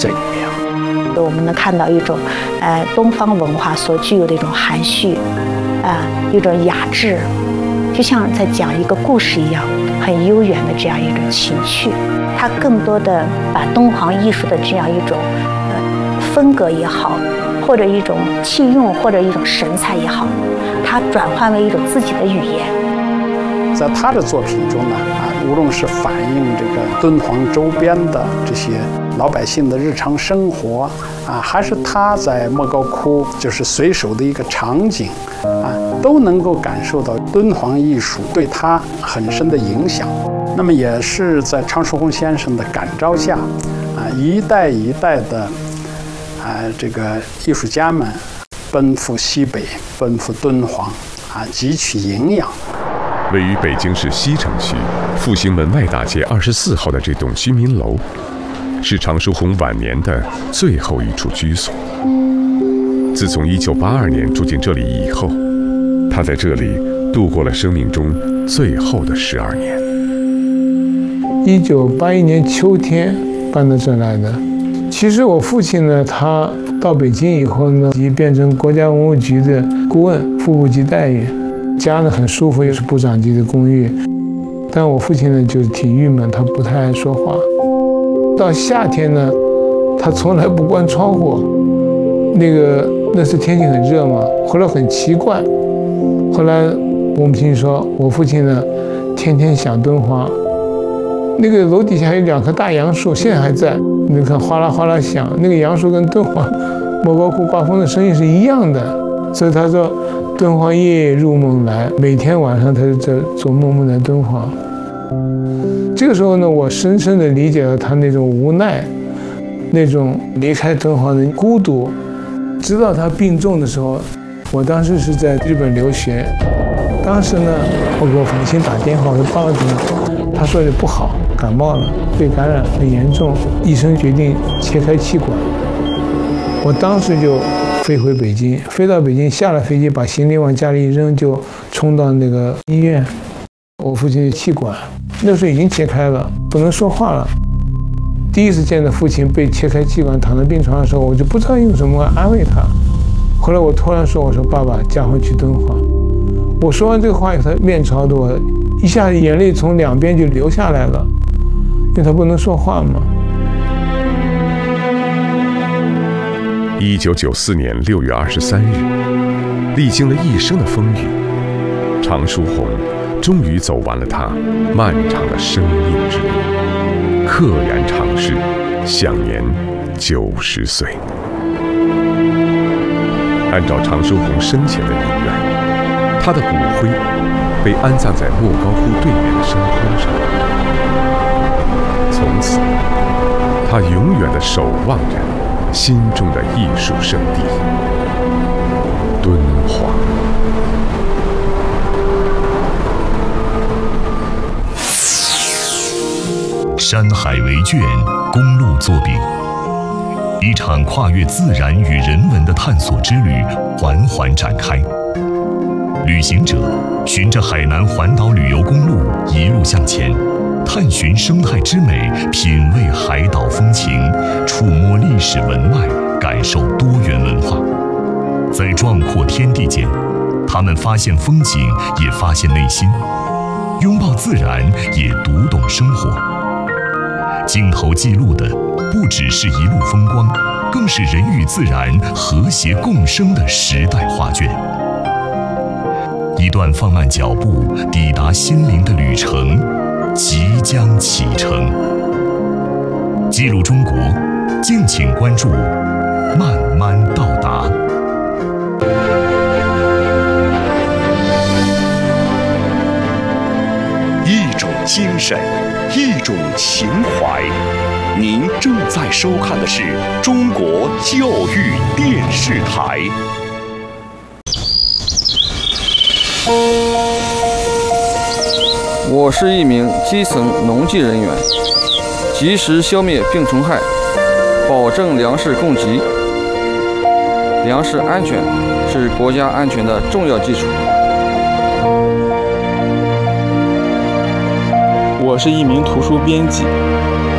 这里面。 我们能看到一种，东方文化所具有的一种含蓄，一种雅致，就像在讲一个故事一样，很悠远的这样一种情趣。它更多的把敦煌艺术的这样一种，风格也好，或者一种器用，或者一种神采也好，它转换为一种自己的语言。 在他的作品中呢，无论是反映这个敦煌周边的这些老百姓的日常生活还是他在莫高窟就是随手的一个场景都能够感受到敦煌艺术对他很深的影响。那么也是在常书鸿先生的感召下一代一代的这个艺术家们奔赴西北，奔赴敦煌汲取营养。 位于北京市西城区复兴门外大街24号的这栋居民楼，是常书鸿晚年的最后一处居所。自从1982年住进这里以后，他在这里度过了生命中最后的12年。 1981年秋天搬到这来的。其实我父亲呢，他到北京以后呢，已变成国家文物局的顾问，副部级待遇。家呢很舒服，又是部长级的公寓，但我父亲呢就是挺郁闷，他不太爱说话。到夏天呢，他从来不关窗户，那时天气很热嘛。后来很奇怪，后来我母亲说，我父亲呢天天想敦煌，那个楼底下有2棵大杨树，现在还在，你看哗啦哗啦响，那个杨树跟敦煌莫高窟刮风的声音是一样的，所以他说。敦煌夜夜入梦来，每天晚上他就在做梦，梦在敦煌。这个时候呢，我深深地理解了他那种无奈，那种离开敦煌的孤独。直到他病重的时候，我当时是在日本留学，当时呢，我给我父亲打电话，我说爸爸怎么？他说的不好，感冒了，肺感染很严重，医生决定切开气管。我当时就飞回北京，飞到北京，下了飞机把行李往家里一扔，就冲到那个医院。我父亲的气管那时候已经切开了，不能说话了。第一次见到父亲被切开气管躺在病床的时候，我就不知道用什么安慰他。后来我突然说：“我说爸爸，家回去敦煌。”我说完这个话以后，他面朝着我，一下子眼泪从2边就流下来了，因为他不能说话嘛。 1994年6月23日，历经了一生的风雨，常书鸿终于走完了他漫长的生命之路，溘然长逝，享年90岁。按照常书鸿生前的遗愿，他的骨灰被安葬在莫高窟对面的山坡上。从此，他永远地守望着心中的艺术圣地敦煌。 山海为卷，公路作饼，一场跨越自然与人文的探索之旅缓缓展开。旅行者循着海南环岛旅游公路一路向前，探寻生态之美，品味海岛风情，触摸历史文脉，感受多元文化。在壮阔天地间，他们发现风景，也发现内心；拥抱自然，也读懂生活。镜头记录的不只是一路风光，更是人与自然和谐共生的时代画卷。一段放慢脚步抵达心灵的旅程即将启程。记录中国，敬请关注慢慢到达。 一种精神，一种情怀。您正在收看的是中国教育电视台。 我是一名基层农技人员，及时消灭病虫害，保证粮食供给。粮食安全是国家安全的重要基础。 我是一名图书编辑，